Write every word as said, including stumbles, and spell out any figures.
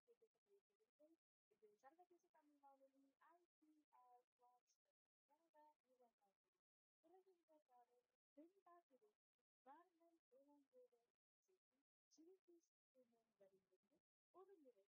கேட்டுக்கொண்டிருக்கிறீர்கள். இது சர்வதேச தமிழ் வானொலி ஐபிஆர் கனடா யுவன் உலகின்ற பாடல் வெண்பாட்டிலே வாருங்கள் இளங்கோவன் சிரிப்பு சிரிப்பு சிரிப்பு வரியிலிருந்து ஒரு முறை